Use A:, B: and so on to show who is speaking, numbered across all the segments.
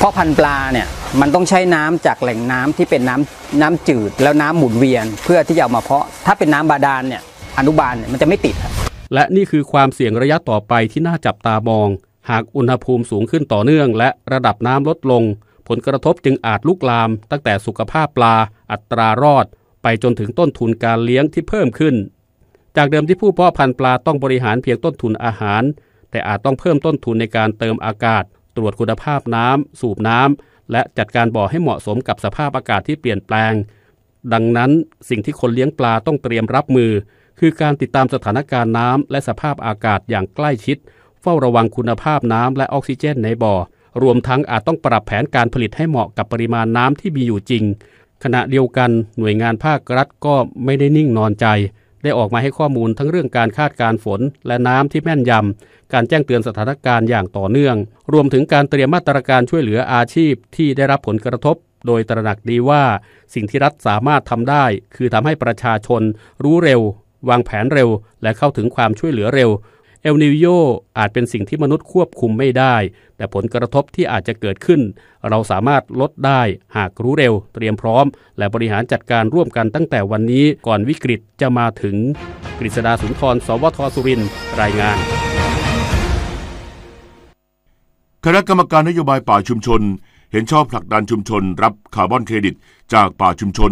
A: าะพันธุ์ปลาเนี่ยมันต้องใช้น้ำจากแหล่งน้ำที่เป็นน้ำจืดแล้วน้ำหมุนเวียนเพื่อที่จะเอามาเพาะถ้าเป็นน้ำบาดาลเนี่ยอนุบาลเนี่ยมันจะไม่ติด
B: และนี่คือความเสี่ยงระยะต่อไปที่น่าจับตามองหากอุณหภูมิสูงขึ้นต่อเนื่องและระดับน้ำลดลงผลกระทบจึงอาจลุกลามตั้งแต่สุขภาพปลาอัตรารอดไปจนถึงต้นทุนการเลี้ยงที่เพิ่มขึ้นจากเดิมที่ผู้เพาะพันธุ์ปลาต้องบริหารเพียงต้นทุนอาหารแต่อาจต้องเพิ่มต้นทุนในการเติมอากาศตรวจคุณภาพน้ำสูบน้ำและจัดการบ่อให้เหมาะสมกับสภาพอากาศที่เปลี่ยนแปลงดังนั้นสิ่งที่คนเลี้ยงปลาต้องเตรียมรับมือคือการติดตามสถานการณ์น้ำและสภาพอากาศอย่างใกล้ชิดเฝ้าระวังคุณภาพน้ำและออกซิเจนในบ่อรวมทั้งอาจต้องปรับแผนการผลิตให้เหมาะกับปริมาณน้ำที่มีอยู่จริงขณะเดียวกันหน่วยงานภาครัฐก็ไม่ได้นิ่งนอนใจได้ออกมาให้ข้อมูลทั้งเรื่องการคาดการณ์ฝนและน้ำที่แม่นยำการแจ้งเตือนสถานการณ์อย่างต่อเนื่องรวมถึงการเตรียมมาตรการช่วยเหลืออาชีพที่ได้รับผลกระทบโดยตระหนักดีว่าสิ่งที่รัฐสามารถทำได้คือทำให้ประชาชนรู้เร็ววางแผนเร็วและเข้าถึงความช่วยเหลือเร็วเอลนิโญอาจเป็นสิ่งที่มนุษย์ควบคุมไม่ได้แต่ผลกระทบที่อาจจะเกิดขึ้นเราสามารถลดได้หากรู้เร็วเตรียมพร้อมและบริหารจัดการร่วมกันตั้งแต่วันนี้ก่อนวิกฤตจะมาถึงกฤษดาสุนทร สวท.สุรินทร์รายงาน
C: คณะกรรมการนโยบายป่าชุมชนเห็นชอบผลักดันชุมชนรับคาร์บอนเครดิตจากป่าชุมชน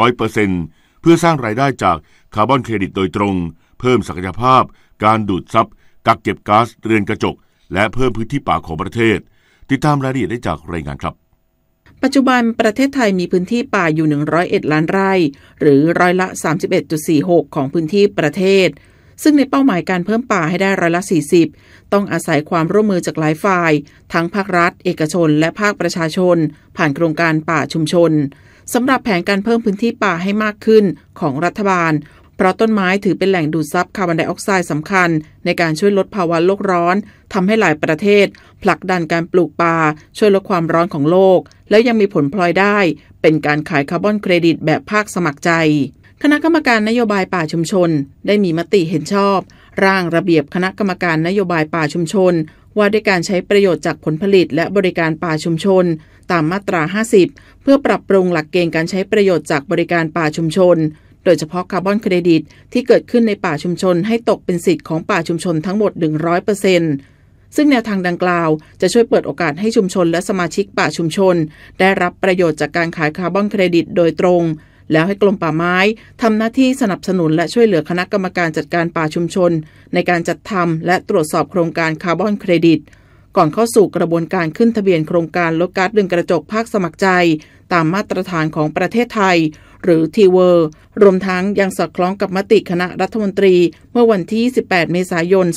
C: 100% เพื่อสร้างรายได้จากคาร์บอนเครดิตโดยตรงเพิ่มศักยภาพการดูดซับกักเก็บก๊าซเรือนกระจกและเพิ่มพื้นที่ป่าของประเทศติดตามรายละเอียดได้จากรายงานครับ
D: ปัจจุบันประเทศไทยมีพื้นที่ป่าอยู่101ล้านไร่หรือร้อยละ 31.46 ของพื้นที่ประเทศซึ่งในเป้าหมายการเพิ่มป่าให้ได้ร้อยละ 40ต้องอาศัยความร่วมมือจากหลายฝ่ายทั้งภาครัฐเอกชนและภาคประชาชนผ่านโครงการป่าชุมชนสำหรับแผนการเพิ่มพื้นที่ป่าให้มากขึ้นของรัฐบาลเพราะต้นไม้ถือเป็นแหล่งดูดซับคาร์บอนไดออกไซด์สำคัญในการช่วยลดภาวะโลกร้อนทำให้หลายประเทศผลักดันการปลูกป่าช่วยลดความร้อนของโลกและยังมีผลพลอยได้เป็นการขายคาร์บอนเครดิตแบบภาคสมัครใจคณะกรรมการนโยบายป่าชุมชนได้มีมติเห็นชอบร่างระเบียบคณะกรรมการนโยบายป่าชุมชนว่าด้วยการใช้ประโยชน์จากผลผลิตและบริการป่าชุมชนตามมาตรา 50เพื่อปรับปรุงหลักเกณฑ์การใช้ประโยชน์จากบริการป่าชุมชนโดยเฉพาะคาร์บอนเครดิตที่เกิดขึ้นในป่าชุมชนให้ตกเป็นสิทธิ์ของป่าชุมชนทั้งหมด 100% ซึ่งแนวทางดังกล่าวจะช่วยเปิดโอกาสให้ชุมชนและสมาชิกป่าชุมชนได้รับประโยชน์จากการขายคาร์บอนเครดิตโดยตรงแล้วให้กรมป่าไม้ทำหน้าที่สนับสนุนและช่วยเหลือคณะกรรมการจัดการป่าชุมชนในการจัดทำและตรวจสอบโครงการคาร์บอนเครดิตก่อนเข้าสู่กระบวนการขึ้นทะเบียนโครงการลดก๊าซเรือนกระจกภาคสมัครใจตามมาตรฐานของประเทศไทยหรือ TWER รวมทั้งยังสอดคล้องกับมติคณะรัฐมนตรีเมื่อวันที่18เมษายน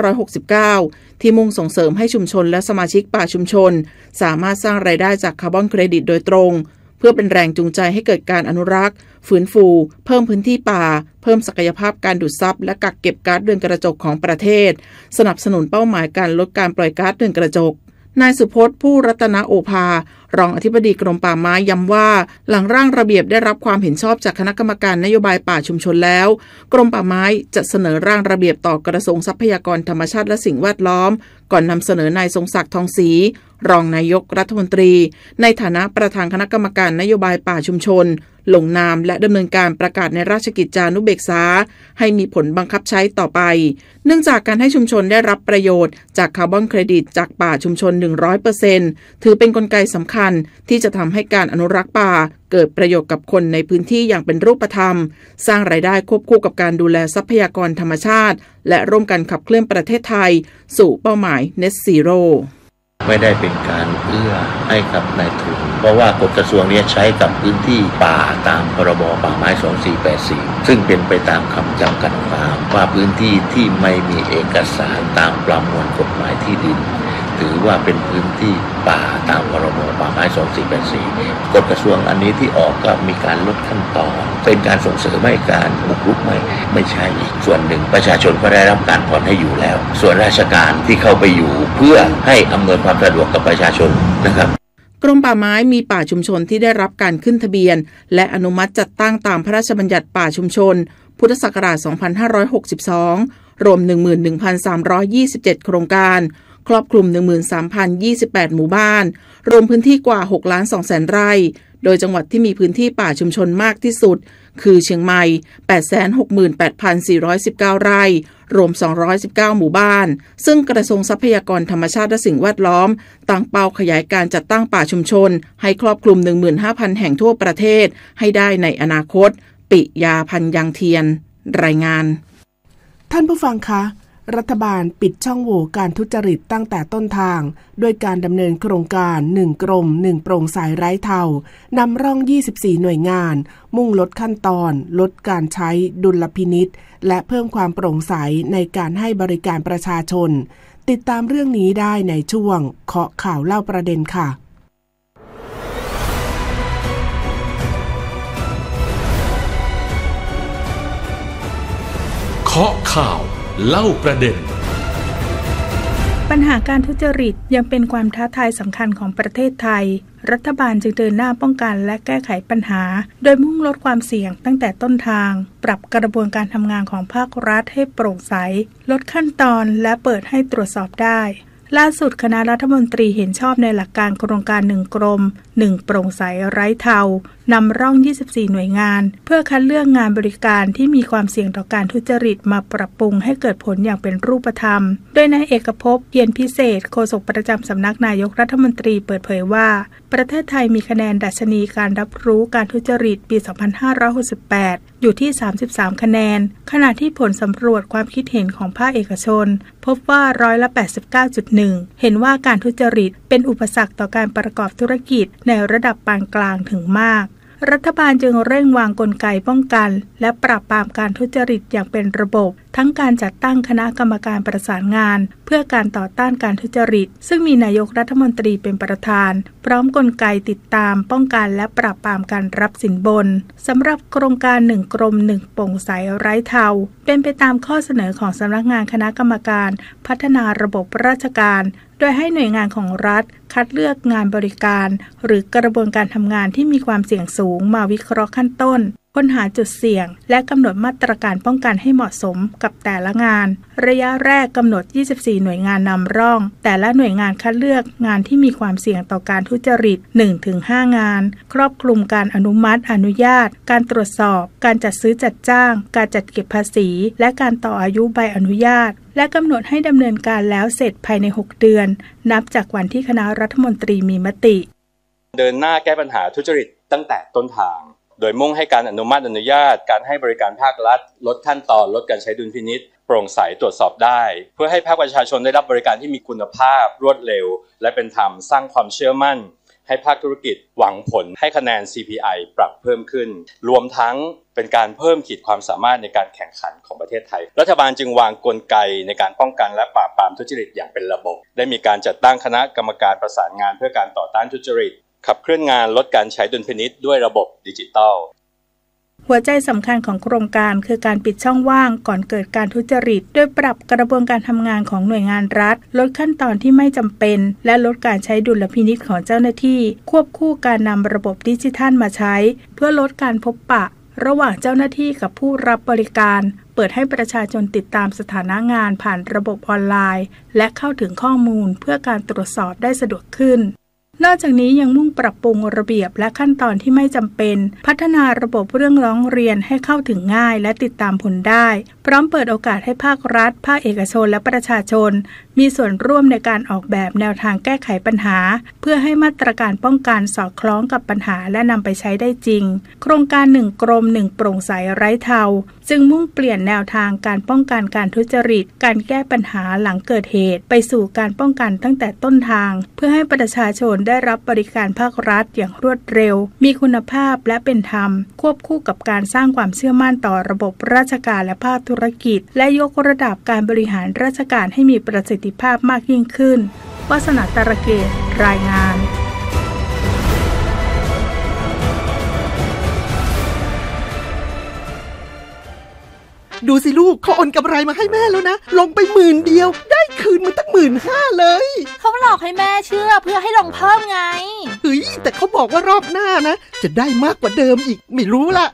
D: 2569ที่มุ่งส่งเสริมให้ชุมชนและสมาชิกป่าชุมชนสามารถสร้างรายได้จากคาร์บอนเครดิตโดยตรงเพื่อเป็นแรงจูงใจให้เกิดการอนุรักษ์ฟื้นฟูเพิ่มพื้นที่ป่าเพิ่มศักยภาพการดูดซับและกักเก็บก๊าซเรือนกระจกของประเทศสนับสนุนเป้าหมายการลดการปล่อยก๊าซเรือนกระจกนายสุพจน์ผู้รัตนโอภารองอธิบดีกรมป่าไม้ย้ำว่าหลังร่างระเบียบได้รับความเห็นชอบจากคณะกรรมการนโยบายป่าชุมชนแล้วกรมป่าไม้จะเสนอร่างระเบียบต่อกระทรวงทรัพยากรธรรมชาติและสิ่งแวดล้อมก่อนนำเสนอนายทรงศักดิ์ทองศรีรองนายกรัฐมนตรีในฐานะประธานคณะกรรมการนโยบายป่าชุมชนลงนามและดำเนินการประกาศในราชกิจจานุเบกษาให้มีผลบังคับใช้ต่อไปเนื่องจากการให้ชุมชนได้รับประโยชน์จากคาร์บอนเครดิตจากป่าชุมชน 100% ถือเป็นกลไกสำคัญที่จะทำให้การอนุรักษ์ป่าเกิดประโยชน์กับคนในพื้นที่อย่างเป็นรูปธรรมสร้างรายได้ควบคู่กับการดูแลทรัพยากรธรรมชาติและร่วมกันขับเคลื่อนประเทศไทยสู่เป้าหมาย Net Zero
E: ไม่ได้เป็นการเอื้อให้กับนายทุนเพราะว่ากฎกระทรวงนี้ใช้กับพื้นที่ป่าตามพรบป่าไม้2484ซึ่งเป็นไปตามคำจำกัดความว่าพื้นที่ที่ไม่มีเอกสารตามประมวลกฎหมายที่ดินถือว่าเป็นพื้นที่ป่าตามพรบป่าไม้2484กฎกระทรวงอันนี้ที่ออกก็มีการลดขั้นตอนเป็นการส่งเสริมให้การบุกรุกไม่ใช่อีกส่วนหนึ่งประชาชนก็ได้รับการผ่อนให้อยู่แล้วส่วนราชการที่เข้าไปอยู่เพื่อให้อำนวยความสะดวกกับประชาชนนะครับ
D: กรมป่าไม้มีป่าชุมชนที่ได้รับการขึ้นทะเบียนและอนุมัติจัดตั้งตามพระราชบัญญัติป่าชุมชนพุทธศักราช2562รวม 11,327 โครงการครอบคลุม 13,028 หมู่บ้านรวมพื้นที่กว่า 6,200,000 ไร่โดยจังหวัดที่มีพื้นที่ป่าชุมชนมากที่สุดคือเชียงใหม่ 868,419 ไร่รวม 219 หมู่บ้านซึ่งกระทรวงทรัพยากรธรรมชาติและสิ่งแวดล้อมตั้งเป้าขยายการจัดตั้งป่าชุมชนให้ครอบคลุม 15,000 แห่งทั่วประเทศให้ได้ในอนาคตปิยาพันยังเทียนรายงาน
F: ท่านผู้ฟังคะรัฐบาลปิดช่องโหว่การทุจริตตั้งแต่ต้นทางด้วยการดำเนินโครงการ1กรม1โปร่งใสไร้เทานำร่อง24หน่วยงานมุ่งลดขั้นตอนลดการใช้ดุลพินิจและเพิ่มความโปร่งใสในการให้บริการประชาชนติดตามเรื่องนี้ได้ในช่วงเคาะข่าวเล่าประเด็นค่ะ
G: เคาะข่าวเล่าประเด็น
H: ปัญหาการทุจริตยังเป็นความท้าทายสำคัญของประเทศไทยรัฐบาลจึงเดินหน้าป้องกันและแก้ไขปัญหาโดยมุ่งลดความเสี่ยงตั้งแต่ต้นทางปรับกระบวนการทำงานของภาครัฐให้โปร่งใสลดขั้นตอนและเปิดให้ตรวจสอบได้ล่าสุดคณะรัฐมนตรีเห็นชอบในหลักการโครงการ1กรม1โปร่งใสไร้เทานำร่อง24หน่วยงานเพื่อคัดเลือกงานบริการที่มีความเสี่ยงต่อการทุจริตมาปรับปรุงให้เกิดผลอย่างเป็นรูปธรรมโดยนายเอกภพ เพียรพิเศษโฆษกประจำสำนักนายกรัฐมนตรีเปิดเผยว่าประเทศไทยมีคะแนนดัชนีการรับรู้การทุจริตปี 2568 อยู่ที่ 33 คะแนนขณะที่ผลสำรวจความคิดเห็นของภาคเอกชนพบว่า89.1% เห็นว่าการทุจริตเป็นอุปสรรคต่อการประกอบธุรกิจในระดับปานกลางถึงมากรัฐบาลจึงเร่งวางกลไกป้องกันและปราบปรามการทุจริตอย่างเป็นระบบทั้งการจัดตั้งคณะกรรมการประสานงานเพื่อการต่อต้านการทุจริตซึ่งมีนายกรัฐมนตรีเป็นประธานพร้อมกลไกติดตามป้องกันและปราบปรามการรับสินบนสำหรับโครงการ1กรม1โปร่งใสไร้เทาเป็นไปตามข้อเสนอของสำนักงานคณะกรรมการพัฒนาระบบราชการโดยให้หน่วยงานของรัฐคัดเลือกงานบริการหรือกระบวนการทำงานที่มีความเสี่ยงสูงมาวิเคราะห์ขั้นต้นค้นหาจุดเสี่ยงและกำหนดมาตรการป้องกันให้เหมาะสมกับแต่ละงานระยะแรกกำหนด24หน่วยงานนำร่องแต่ละหน่วยงานคัดเลือกงานที่มีความเสี่ยงต่อการทุจริต 1-5 งานครอบคลุมการอนุมัติอนุญาตการตรวจสอบการจัดซื้อจัดจ้างการจัดเก็บภาษีและการต่ออายุใบอนุญาตและกำหนดให้ดำเนินการแล้วเสร็จภายใน6เดือนนับจากวันที่คณะรัฐมนตรีมีมติ
I: เดินหน้าแก้ปัญหาทุจริตตั้งแต่ต้นทางโดยมุ่งให้การอนุมัติอนุญาตการให้บริการภาครัฐลดขั้นตอนลดการใช้ดุลพินิจโปร่งใสตรวจสอบได้เพื่อให้ภาคประชาชนได้รับบริการที่มีคุณภาพรวดเร็วและเป็นธรรมสร้างความเชื่อมั่นให้ภาคธุรกิจหวังผลให้คะแนน CPI ปรับเพิ่มขึ้นรวมทั้งเป็นการเพิ่มขีดความสามารถในการแข่งขันของประเทศไทยรัฐบาลจึงวางกลไกในการป้องกันและปราบปรามทุจริตอย่างเป็นระบบได้มีการจัดตั้งคณะกรรมการประสานงานเพื่อการต่อต้านทุจริตขับเคลื่อนงานลดการใช้ดุลพินิจด้วยระบบดิจิทัล
H: หัวใจสำคัญของโครงการคือการปิดช่องว่างก่อนเกิดการทุจริตโดยปรับกระบวนการทำงานของหน่วยงานรัฐลดขั้นตอนที่ไม่จำเป็นและลดการใช้ดุลพินิจของเจ้าหน้าที่ควบคู่การนำระบบดิจิทัลมาใช้เพื่อลดการพบปะระหว่างเจ้าหน้าที่กับผู้รับบริการเปิดให้ประชาชนติดตามสถานะงานผ่านระบบออนไลน์และเข้าถึงข้อมูลเพื่อการตรวจสอบได้สะดวกขึ้นนอกจากนี้ยังมุ่งปรับปรุงระเบียบและขั้นตอนที่ไม่จำเป็นพัฒนาระบบเรื่องร้องเรียนให้เข้าถึงง่ายและติดตามผลได้พร้อมเปิดโอกาสให้ภาครัฐภาคเอกชนและประชาชนมีส่วนร่วมในการออกแบบแนวทางแก้ไขปัญหาเพื่อให้มาตรการป้องกันสอดคล้องกับปัญหาและนำไปใช้ได้จริงโครงการ1กรม1โปร่งใสไร้เทาจึงมุ่งเปลี่ยนแนวทางการป้องกันการทุจริตการแก้ปัญหาหลังเกิดเหตุไปสู่การป้องกันตั้งแต่ต้นทางเพื่อให้ประชาชนได้รับบริการภาครัฐอย่างรวดเร็วมีคุณภาพและเป็นธรรมควบคู่กับการสร้างความเชื่อมั่นต่อระบบราชการและภาคธุรกิจและยกระดับการบริหารราชการให้มีประสิทธิภาพมากยิ่งขึ้นวาสนาตระเกตรายงาน
J: ดูสิลูกเขาโอนกำไรมาให้แม่แล้วนะลงไป10,000เดียวได้คืนมาตั้ง15,000เลย
K: เขาหลอกให้แม่เชื่อเพื่อให้ลงเพิ่มไง
J: เฮ้ยแต่เขาบอกว่ารอบหน้านะจะได้มากกว่าเดิมอีกไม่รู้ละ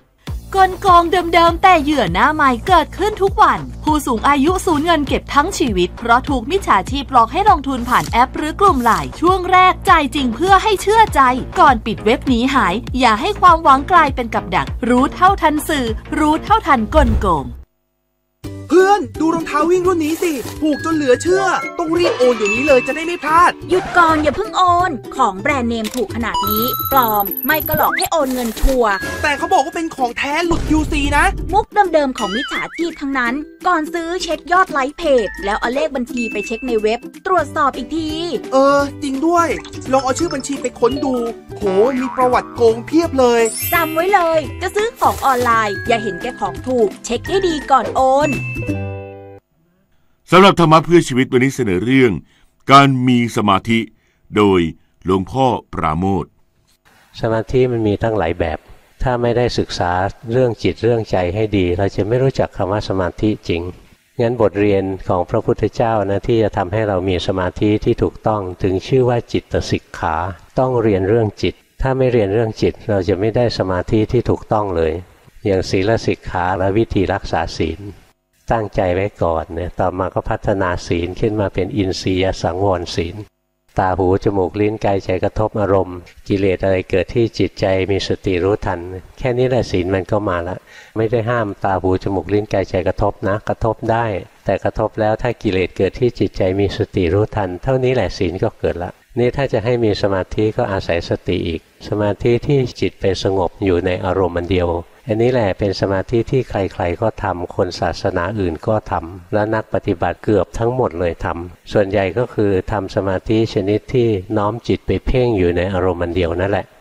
K: กลโกงเดิมๆแต่เหยื่อหน้าใหม่เกิดขึ้นทุกวันผู้สูงอายุสูญเงินเก็บทั้งชีวิตเพราะถูกมิจฉาชีพหลอกให้ลงทุนผ่านแอปหรือกลุ่มไลน์ช่วงแรกจ่ายจริงเพื่อให้เชื่อใจก่อนปิดเว็บหนีหายอย่าให้ความหวังกลายเป็นกับดักรู้เท่าทันสื่อรู้เท่าทันกลโกง
J: เพื่อนดูรองเท้าวิ่งรุ่นนี้สิถูกจนเหลือเชื่อต้องรีบโอนเดี๋ยวนี้เลยจะได้ไม่พลาด
L: หยุดก่อนอย่าเพิ่งโอนของแบรนด์เนมถูกขนาดนี้ปลอมไม่ก็หลอกให้โอนเงินชัวร์
J: แต่เขาบอกว่าเป็นของแท้หลุด QC นะ
L: มุกเดิมๆของมิจฉาชีพทั้งนั้นก่อนซื้อเช็คยอดไลค์เพจแล้วเอาเลขบัญชีไปเช็คในเว็บตรวจสอบอีกที
J: จริงด้วยลองเอาชื่อบัญชีไปค้นดูโหมีประวัติโกงเพียบเลย
L: จำไว้เลยจะซื้อของออนไลน์อย่าเห็นแก่ของถูกเช็คให้ดีก่อนโอน
C: สำหรับธรรมะเพื่อชีวิตวันนี้เสนอเรื่องการมีสมาธิโดยหลวงพ่อปราโมทย์
M: สมาธิมันมีตั้งหลายแบบถ้าไม่ได้ศึกษาเรื่องจิตเรื่องใจให้ดีเราจะไม่รู้จักคำว่าสมาธิจริงงั้นบทเรียนของพระพุทธเจ้านะที่จะทำให้เรามีสมาธิที่ถูกต้องถึงชื่อว่าจิตสิกขาต้องเรียนเรื่องจิตถ้าไม่เรียนเรื่องจิตเราจะไม่ได้สมาธิที่ถูกต้องเลยอย่างศีลสิกขาและวิธีรักษาศีลตั้งใจไว้ก่อนเนี่ยต่อมาก็พัฒนาศีลขึ้นมาเป็นอินทรียสังวรศีลตาหูจมูกลิ้นกายใจกระทบอารมณ์กิเลสอะไรเกิดที่จิตใจมีสติรู้ทันแค่นี้แหละศีลมันก็มาละไม่ได้ห้ามตาหูจมูกลิ้นกายใจกระทบนะกระทบได้แต่กระทบแล้วถ้ากิเลสเกิดที่จิตใจมีสติรู้ทันเท่านี้แหละศีลก็เกิดละนี่ถ้าจะให้มีสมาธิก็อาศัยสติอีกสมาธิที่จิตไปสงบอยู่ในอารมณ์เดียวอันนี้แหละเป็นสมาธิที่ใครๆก็ทำคนศาสนาอื่นก็ทำและนักปฏิบัติเกือบทั้งหมดเลยทำส่วนใหญ่ก็คือทำสมาธิชนิดที่น้อมจิตไปเพ่งอยู่ในอารมณ์เดียวนั่นแหละ